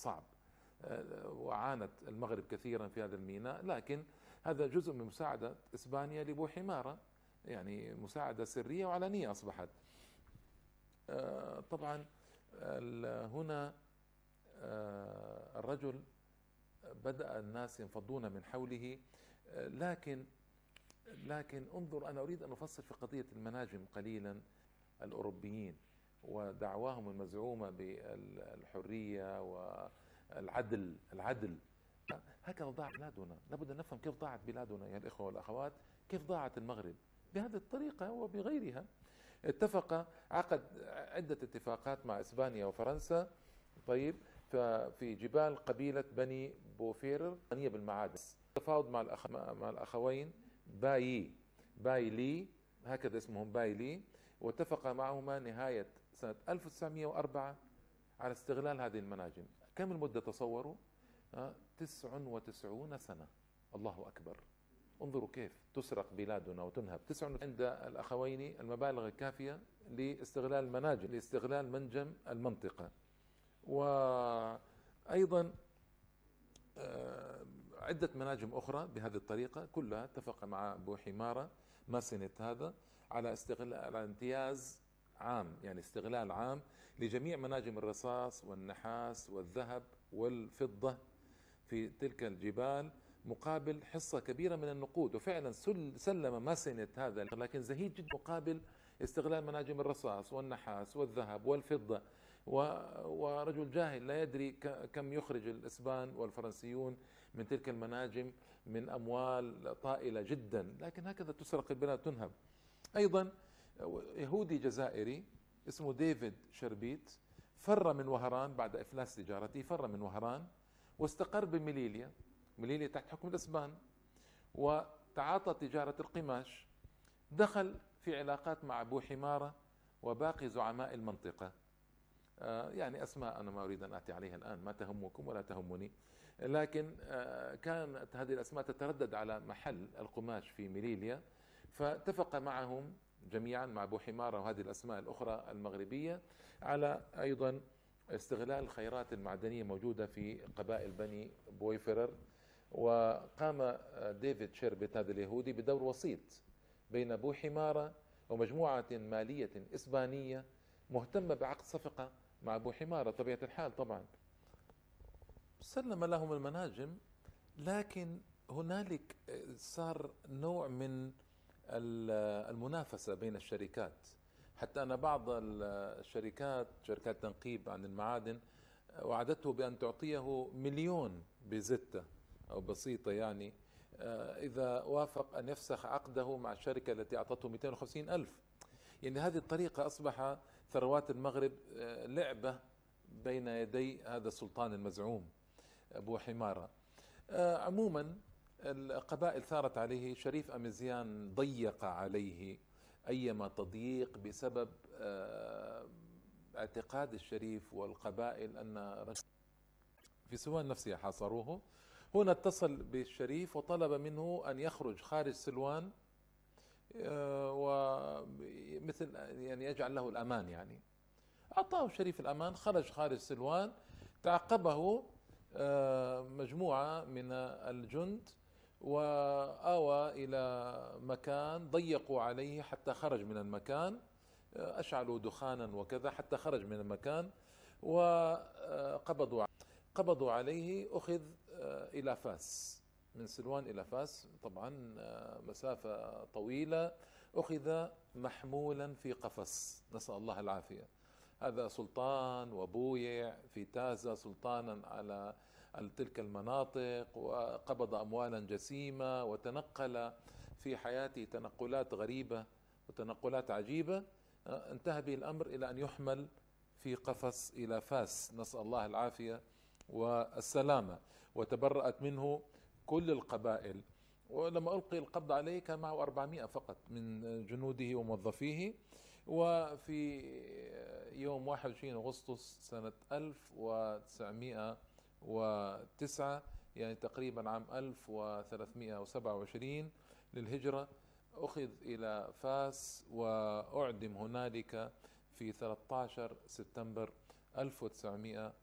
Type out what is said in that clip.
صعب. وعانت المغرب كثيرا في هذا الميناء، لكن هذا جزء من مساعدة إسبانيا لبوحمارة، يعني مساعدة سرية وعلنية أصبحت. طبعا هنا الرجل بدأ الناس ينفضون من حوله. لكن انظر، أنا أريد أن أفصل في قضية المناجم قليلا. الأوروبيين ودعواهم المزعومة بالحرية والعدل، هكذا ضاع بلادنا. لابد أن نفهم كيف ضاعت بلادنا يا الإخوة والأخوات، كيف ضاعت المغرب بهذه الطريقة وبغيرها. عقد عدة اتفاقات مع إسبانيا وفرنسا. طيب، ففي جبال قبيلة بني بوفيرر غنية بالمعادن، تفاوض مع الأخوين بايلي، هكذا اسمهم بايلي، واتفق معهما نهاية سنة 1904 على استغلال هذه المناجم. كم المدة تصوروا؟ 99 سنة. الله أكبر، انظروا كيف تسرق بلادنا وتنهب. عند الأخوين المبالغ الكافية لاستغلال المناجم، لاستغلال منجم المنطقة. وأيضا عدة مناجم أخرى بهذه الطريقة كلها اتفق مع بوحمارة ماسنت هذا على على امتياز عام، يعني استغلال عام لجميع مناجم الرصاص والنحاس والذهب والفضة في تلك الجبال مقابل حصة كبيرة من النقود. وفعلا سلم ماسنت هذا، لكن زهيد جدا مقابل استغلال مناجم الرصاص والنحاس والذهب والفضة. ورجل جاهل لا يدري كم يخرج الإسبان والفرنسيون من تلك المناجم من أموال طائلة جدا، لكن هكذا تسرق البلاد تنهب. أيضا يهودي جزائري اسمه ديفيد شربيت فر من وهران بعد إفلاس تجارته، فر من وهران واستقر بمليليا. مليليا تحت حكم الإسبان، وتعاطى تجارة القماش. دخل في علاقات مع بوحمارة وباقي زعماء المنطقة، يعني أسماء أنا ما أريد أن آتي عليها الآن، ما تهمكم ولا تهمني، لكن كانت هذه الأسماء تتردد على محل القماش في مليليا. فاتفق معهم جميعا مع بوحمارة وهذه الأسماء الأخرى المغربية على أيضا استغلال الخيرات المعدنية الموجودة في قبائل بني بويفرر. وقام ديفيد شيربت هذا اليهودي بدور وسيط بين بوحمارة ومجموعة مالية إسبانية مهتمة بعقد صفقة مع بوحمارة. طبيعة الحال طبعا سلم لهم المناجم، لكن هنالك صار نوع من المنافسة بين الشركات. حتى أن بعض الشركات، شركات تنقيب عن المعادن، وعدته بأن تعطيه 1,000,000 بزتة أو بسيطة، يعني إذا وافق أن يفسخ عقده مع الشركة التي أعطته 250,000. يعني هذه الطريقة أصبح ثروات المغرب لعبة بين يدي هذا السلطان المزعوم بوحمارة. عموما القبائل ثارت عليه. شريف أميزيان ضيق عليه أيما تضييق بسبب اعتقاد الشريف والقبائل أن في سوان نفسها حاصروه. هنا اتصل بالشريف وطلب منه أن يخرج خارج سلوان، ومثل يعني يجعل له الأمان. يعني أعطاه الشريف الأمان، خرج خارج سلوان، تعقبه مجموعة من الجند وآوى إلى مكان، ضيقوا عليه حتى خرج من المكان، أشعلوا دخانا وكذا حتى خرج من المكان، وقبضوا عليه. أخذ إلى فاس، من سلوان إلى فاس طبعا مسافة طويلة. أخذ محمولا في قفص، نسأل الله العافية. هذا سلطان وبويع في تازة سلطانا على تلك المناطق، وقبض أموالا جسيمة، وتنقل في حياته تنقلات غريبة وتنقلات عجيبة. انتهى به الأمر إلى أن يحمل في قفص إلى فاس، نسأل الله العافية والسلامة. وتبرأت منه كل القبائل. ولما ألقي القبض عليه كان معه 400 فقط من جنوده وموظفيه. وفي يوم 21 أغسطس سنة 1909، يعني تقريبا عام 1327 للهجرة، أخذ إلى فاس وأعدم هنالك في 13 سبتمبر 1900